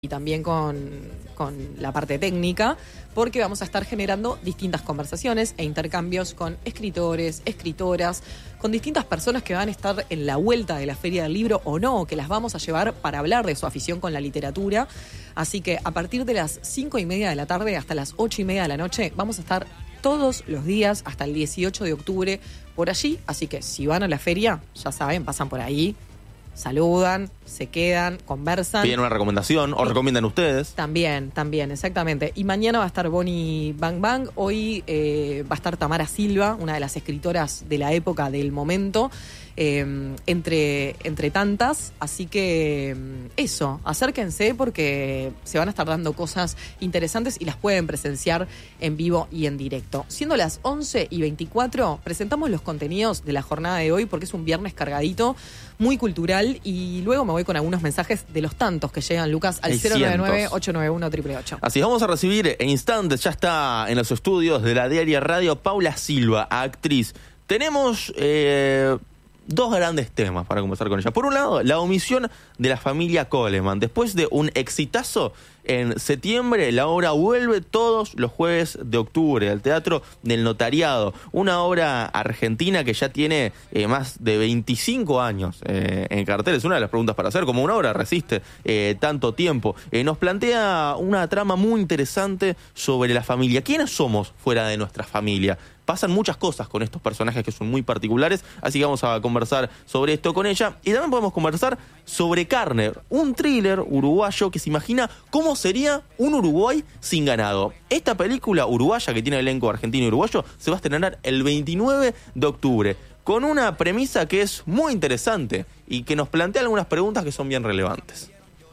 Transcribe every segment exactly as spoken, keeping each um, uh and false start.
y también con, con la parte técnica, porque vamos a estar generando distintas conversaciones e intercambios con escritores, escritoras, con distintas personas que van a estar en la vuelta de la Feria del Libro o no, que las vamos a llevar para hablar de su afición con la literatura. Así que a partir de las cinco y media de la tarde hasta las ocho y media de la noche vamos a estar todos los días hasta el dieciocho de octubre por allí. Así que si van a la feria, ya saben, pasan por ahí, saludan, se quedan, conversan. Piden una recomendación o recomiendan ustedes. También, también, exactamente. Y mañana va a estar Bonnie Bang Bang. Hoy eh, va a estar Tamara Silva, una de las escritoras de la época, del momento, eh, entre, entre tantas. Así que eso, acérquense porque se van a estar dando cosas interesantes y las pueden presenciar en vivo y en directo. Siendo las once y veinticuatro, presentamos los contenidos de la jornada de hoy porque es un viernes cargadito, muy cultural, y luego me voy con algunos mensajes de los tantos que llegan, Lucas, al cero nueve nueve, ocho nueve uno, ocho ocho ocho. Así vamos a recibir en instantes, ya está en los estudios de la Diaria Radio, Paula Silva, actriz. Tenemos eh, dos grandes temas para conversar con ella. Por un lado, la omisión de la familia Coleman. Después de un exitazo en septiembre, la obra vuelve todos los jueves de octubre al Teatro del Notariado. Una obra argentina que ya tiene eh, más de veinticinco años eh, en cartel. Es una de las preguntas para hacer. ¿Cómo una obra resiste eh, tanto tiempo? Eh, nos plantea una trama muy interesante sobre la familia. ¿Quiénes somos fuera de nuestra familia? Pasan muchas cosas con estos personajes que son muy particulares, así que vamos a conversar sobre esto con ella. Y también podemos conversar sobre Carne, un thriller uruguayo que se imagina cómo sería un Uruguay sin ganado. Esta película uruguaya, que tiene elenco argentino y uruguayo, se va a estrenar el veintinueve de octubre, con una premisa que es muy interesante y que nos plantea algunas preguntas que son bien relevantes.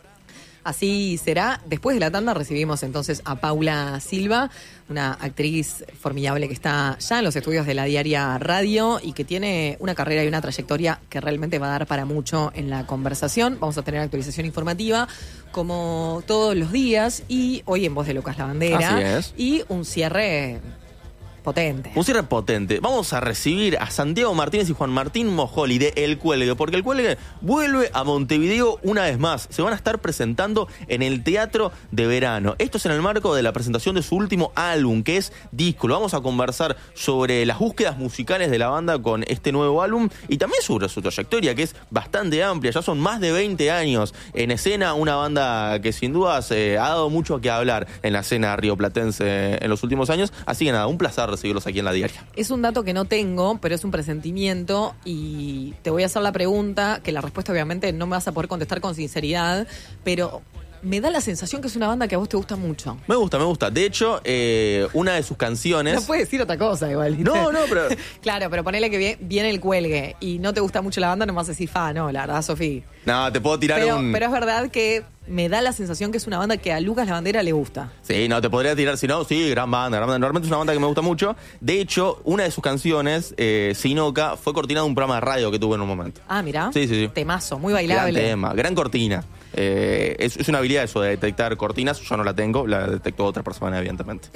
Así será. Después de la tanda recibimos entonces a Paula Silva, una actriz formidable que está ya en los estudios de la Diaria Radio y que tiene una carrera y una trayectoria que realmente va a dar para mucho en la conversación. Vamos a tener actualización informativa como todos los días y hoy en voz de Lucas Lavandera. Así es. Y un cierre potente. Un cierre potente. Vamos a recibir a Santiago Martínez y Juan Martín Mojoli de El Cuelgue, porque El Cuelgue vuelve a Montevideo una vez más. Se van a estar presentando en el Teatro de Verano. Esto es en el marco de la presentación de su último álbum, que es Disco. Vamos a conversar sobre las búsquedas musicales de la banda con este nuevo álbum y también sobre su trayectoria, que es bastante amplia. Ya son más de veinte años en escena, una banda que sin dudas eh, ha dado mucho que hablar en la escena rioplatense en los últimos años. Así que nada, un placer recibirlos aquí en la Diaria. Es un dato que no tengo, pero es un presentimiento y te voy a hacer la pregunta, que la respuesta obviamente no me vas a poder contestar con sinceridad, pero me da la sensación que es una banda que a vos te gusta mucho. Me gusta, me gusta. De hecho, eh, una de sus canciones... No puedes decir otra cosa igual. ¿viste? No, no, pero... Claro, pero ponele que viene El Cuelgue y no te gusta mucho la banda, no me vas a decir, fa, no, la verdad, Sofía. No, te puedo tirar pero, un... Pero es verdad que me da la sensación que es una banda que a Lucas Lavandera le gusta. Sí, no, te podría tirar, si no, sí, gran banda, gran banda. Normalmente es una banda que me gusta mucho. De hecho, una de sus canciones, eh, Sinoca, fue cortina de un programa de radio que tuve en un momento. Ah, mirá. Sí, sí, sí. Temazo, muy bailable. Gran tema, gran cortina. Eh, es, es una habilidad eso de detectar cortinas. Yo no la tengo, la detectó otra persona, evidentemente.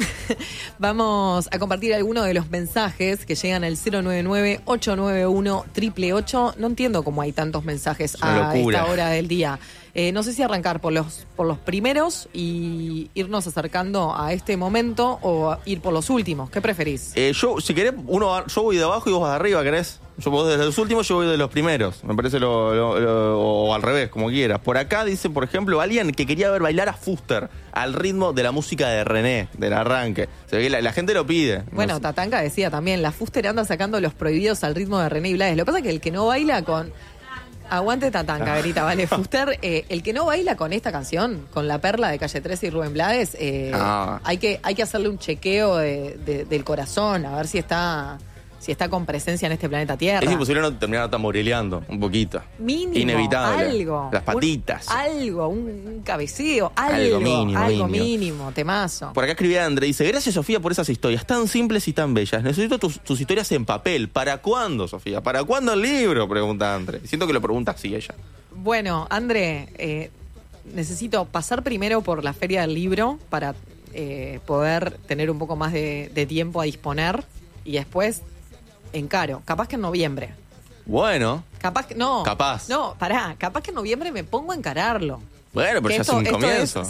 Vamos a compartir algunos de los mensajes que llegan al cero nueve nueve, ocho nueve uno, ocho ocho ocho. No entiendo cómo hay tantos mensajes a esta hora del día. Eh, no sé si arrancar por los por los primeros y irnos acercando a este momento o ir por los últimos. ¿Qué preferís? Eh, yo, si querés, uno va, yo voy de abajo y vos vas de arriba, ¿querés? Yo vos desde los últimos, yo voy de los primeros. Me parece lo, lo, lo o al revés, como quieras. Por acá dice, por ejemplo, alguien que quería ver bailar a Fuster al ritmo de la música de René, del arranque. Se ve que la, la gente lo pide. Bueno, no sé. Tatanka decía también, la Fuster anda sacando los prohibidos al ritmo de René y Blades. Lo que pasa es que el que no baila con... Aguante Tatanka, Verita, vale. Fuster, eh, el que no baila con esta canción, con La Perla de Calle trece y Rubén Blades, eh, ah. hay que hay que hacerle un chequeo de, de, del corazón, a ver si está si está con presencia en este planeta Tierra. Es imposible no terminar tamborileando un poquito. Mínimo, inevitable. Algo. Las patitas. Un, algo, un, un cabeceo, algo, algo mínimo. Algo mínimo. mínimo, temazo. Por acá escribía André, dice, gracias Sofía por esas historias tan simples y tan bellas. Necesito tus, tus historias en papel. ¿Para cuándo, Sofía? ¿Para cuándo el libro? Pregunta André. Siento que lo pregunta así ella. Bueno, André, eh, necesito pasar primero por la Feria del Libro para eh, poder tener un poco más de, de tiempo a disponer y después encaro, capaz que en noviembre. Bueno. Capaz que, no. Capaz. No, pará, capaz que en noviembre me pongo a encararlo. Bueno, pero Que ya esto, es un esto comienzo. es,